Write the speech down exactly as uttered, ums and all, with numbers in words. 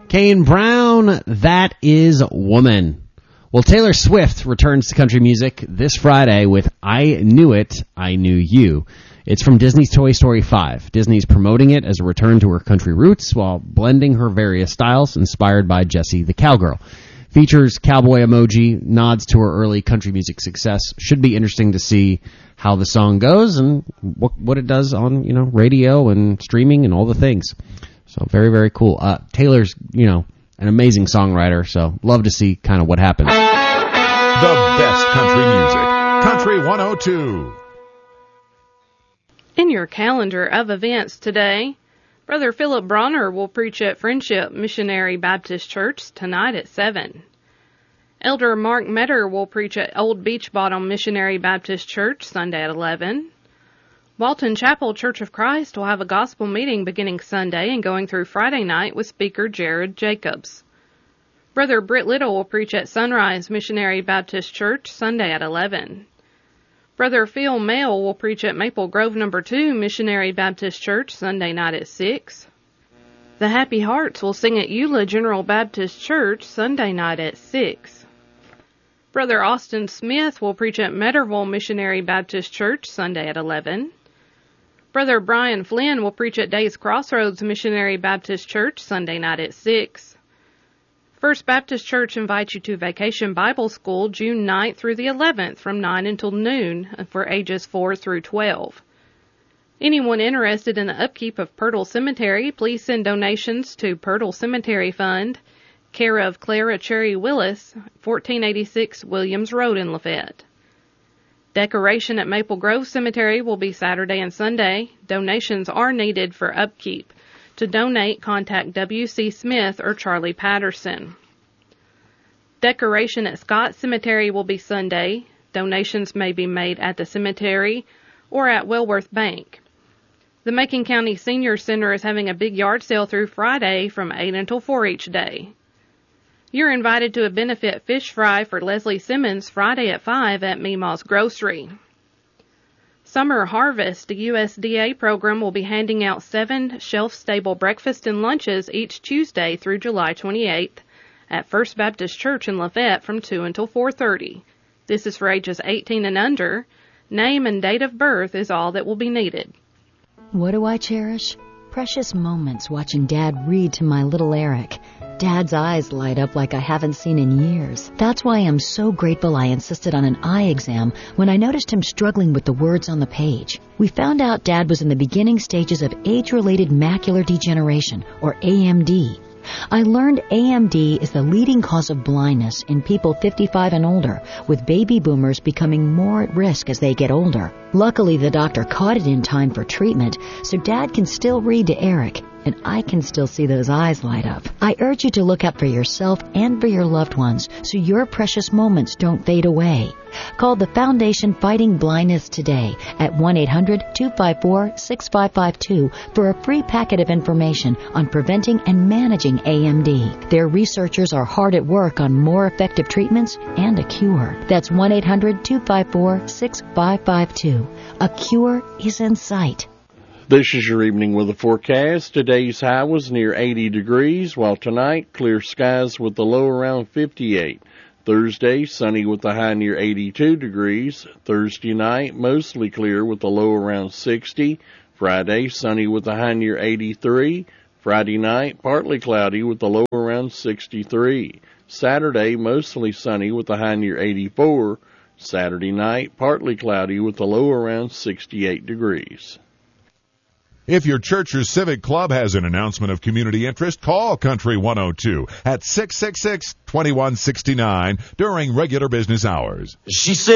Kane Brown, That Is Woman. Well, Taylor Swift returns to country music this Friday with I Knew It, I Knew You. It's from Disney's Toy Story five. Disney's promoting it as a return to her country roots while blending her various styles inspired by Jessie the Cowgirl. Features cowboy emoji, nods to her early country music success. Should be interesting to see how the song goes and what, what it does on, you know, radio and streaming and all the things. So very, very cool. Uh, Taylor's, you know, an amazing songwriter, so love to see kind of what happens. The best country music. Country one oh two. In your calendar of events today, Brother Philip Bronner will preach at Friendship Missionary Baptist Church tonight at seven. Elder Mark Metter will preach at Old Beach Bottom Missionary Baptist Church Sunday at eleven. Walton Chapel Church of Christ will have a gospel meeting beginning Sunday and going through Friday night with speaker Jared Jacobs. Brother Britt Little will preach at Sunrise Missionary Baptist Church Sunday at eleven. Brother Phil Mail will preach at Maple Grove Number two Missionary Baptist Church Sunday night at six. The Happy Hearts will sing at Eula General Baptist Church Sunday night at six. Brother Austin Smith will preach at Metterville Missionary Baptist Church Sunday at eleven. Brother Brian Flynn will preach at Days Crossroads Missionary Baptist Church Sunday night at six. First Baptist Church invites you to Vacation Bible School June ninth through the eleventh from nine until noon for ages four through twelve. Anyone interested in the upkeep of Purtle Cemetery, please send donations to Purtle Cemetery Fund, care of Clara Cherry Willis, fourteen eighty-six Williams Road in Lafayette. Decoration at Maple Grove Cemetery will be Saturday and Sunday. Donations are needed for upkeep. To donate, contact W C Smith or Charlie Patterson. Decoration at Scott Cemetery will be Sunday. Donations may be made at the cemetery or at Wellworth Bank. The Macon County Senior Center is having a big yard sale through Friday from eight until four each day. You're invited to a benefit fish fry for Leslie Simmons Friday at five at Meemaw's Grocery. Summer Harvest, the U S D A program, will be handing out seven shelf-stable breakfast and lunches each Tuesday through July twenty-eighth at First Baptist Church in Lafayette from two until four thirty. This is for ages eighteen and under. Name and date of birth is all that will be needed. What do I cherish? Precious moments watching Dad read to my little Eric. Dad's eyes light up like I haven't seen in years. That's why I'm so grateful I insisted on an eye exam when I noticed him struggling with the words on the page. We found out Dad was in the beginning stages of age-related macular degeneration, or A M D. I learned A M D is the leading cause of blindness in people fifty-five and older, with baby boomers becoming more at risk as they get older. Luckily, the doctor caught it in time for treatment, so Dad can still read to Eric, and I can still see those eyes light up. I urge you to look out for yourself and for your loved ones so your precious moments don't fade away. Call the Foundation Fighting Blindness today at one eight hundred two five four six five five two for a free packet of information on preventing and managing A M D. Their researchers are hard at work on more effective treatments and a cure. That's one eight hundred two five four six five five two. A cure is in sight. This is your evening weather forecast. Today's high was near eighty degrees, while tonight, clear skies with the low around fifty-eight. Thursday, sunny with the high near eighty-two degrees. Thursday night, mostly clear with the low around sixty. Friday, sunny with the high near eighty-three. Friday night, partly cloudy with the low around sixty-three. Saturday, mostly sunny with the high near eighty-four. Saturday night, partly cloudy with the low around sixty-eight degrees. If your church or civic club has an announcement of community interest, call Country one oh two at six six six, two one six nine during regular business hours. She said